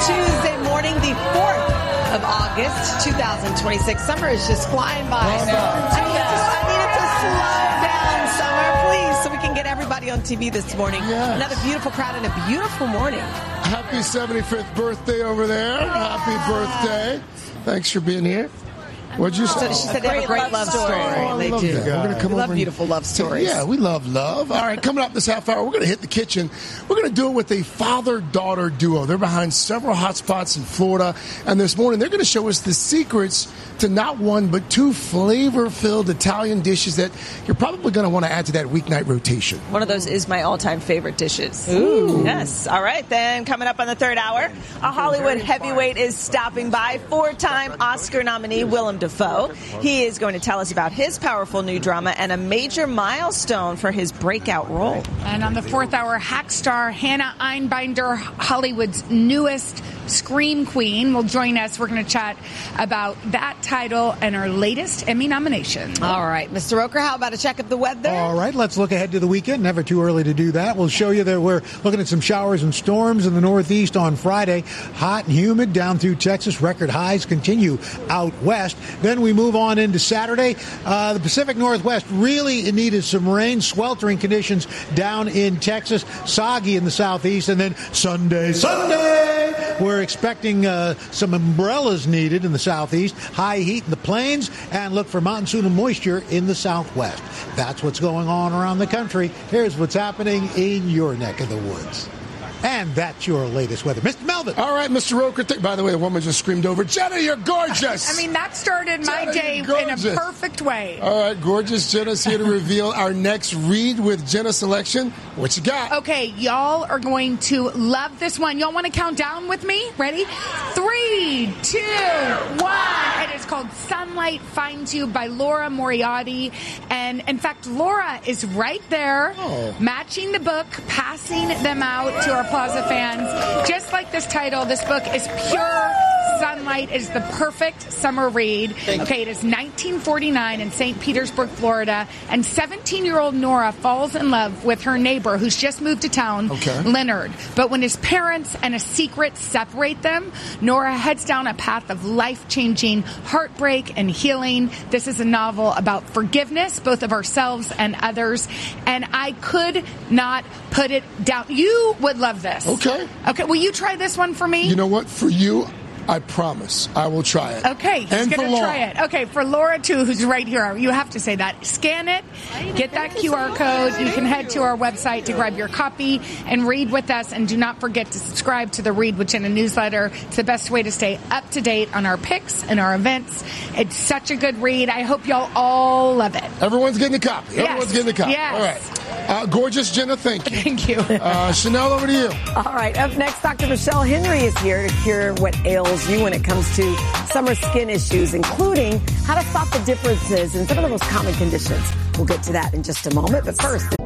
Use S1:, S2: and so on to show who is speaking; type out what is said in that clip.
S1: Tuesday morning, the 4th of August, 2026. Summer is just flying by. I need it to slow down, Summer, please, so we can get everybody on TV this morning.
S2: Yes.
S1: Another beautiful crowd and a beautiful morning.
S2: Happy 75th birthday over there. Happy birthday. Thanks for being here. What'd you say?
S1: She said they have a great love story.
S2: Oh,
S1: They
S2: love
S1: do.
S2: that. We're gonna come
S1: We love
S2: over
S1: beautiful love stories.
S2: Yeah, we love love. All right, coming up this half hour, we're going to hit the kitchen. We're going to do it with a father-daughter duo. They're behind several hot spots in Florida. And this morning, they're going to show us the secrets to not one, but two flavor-filled Italian dishes that you're probably going to want to add to that weeknight rotation.
S3: One of those is my all-time favorite dishes.
S1: Ooh.
S3: Yes. All right, then coming up on the third hour, a Hollywood heavyweight is stopping by. 4-time Oscar nominee Willem Dafoe. He is going to tell us about his powerful new drama and a major milestone for his breakout role.
S4: And on the fourth hour, hack star Hannah Einbinder, Hollywood's newest Scream Queen, will join us. We're going to chat about that title and her latest Emmy nomination.
S1: All right, Mr. Roker, how about a check of the weather?
S5: All right, let's look ahead to the weekend. Never too early to do that. We'll show you that we're looking at some showers and storms in the Northeast on Friday. Hot and humid down through Texas. Record highs continue out west. Then we move on into Saturday. The Pacific Northwest really in need of some rain. Sweltering conditions down in Texas. Soggy in the Southeast. And then Sunday, we're expecting some umbrellas needed in the Southeast. High heat in the plains. And look for monsoon and moisture in the Southwest. That's what's going on around the country. Here's what's happening in your neck of the woods. And that's your latest weather. Mr. Melvin.
S2: All right, Mr. Roker. By the way, a woman just screamed over, Jenna, you're gorgeous.
S4: I mean, that started my
S2: Jenna,
S4: day in a perfect way.
S2: All right, gorgeous. Jenna's here to reveal our next Read with Jenna selection. What you got?
S4: Okay, y'all are going to love this one. Y'all want to count down with me? Ready? 3, 2, 1. And it's called Sunlight Finds You by Laura Moriarty. And in fact, Laura is right there, matching the book, passing them out to our Plaza fans. Just like this title, this book is pure sunlight. It is the perfect summer read. Okay, it is 1949 in St. Petersburg, Florida, and 17-year-old Nora falls in love with her neighbor who's just moved to town, Leonard. But when his parents and a secret separate them, Nora heads down a path of life-changing heartbreak and healing. This is a novel about forgiveness, both of ourselves and others, and I could not put it down. You would love this.
S2: Okay.
S4: Okay, will you try this one for me?
S2: You know what? For you, I promise I will try it.
S4: Okay, he's going to try it. Okay, for Laura, too, who's right here, you have to say that. Scan it, get that QR code. You can head to our website to grab your copy and read with us. And do not forget to subscribe to the Read with Jenna newsletter. It's the best way to stay up to date on our picks and our events. It's such a good read. I hope y'all all love it.
S2: Everyone's getting a copy.
S4: Yes.
S2: Everyone's getting a copy.
S4: Yes.
S2: All right. Gorgeous Jenna, thank you.
S4: Thank you.
S2: Chanel, over to you.
S1: All right, up next, Dr. Michelle Henry is here to cure what ails you when it comes to summer skin issues, including how to spot the differences in some of the most common conditions. We'll get to that in just a moment, but first...